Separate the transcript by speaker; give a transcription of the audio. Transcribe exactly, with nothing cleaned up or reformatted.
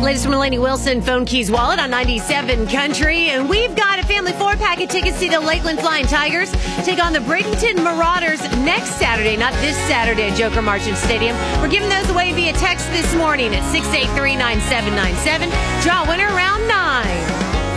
Speaker 1: Latest from Lainey Wilson, Phone Keys Wallet on ninety-seven Country. And we've got a family four-pack of tickets to the Lakeland Flying Tigers take on the Bradenton Marauders next Saturday, not this Saturday at Joker Marchant Stadium. We're giving those away via text this morning at six eight three, nine seven nine seven. Draw winner round nine.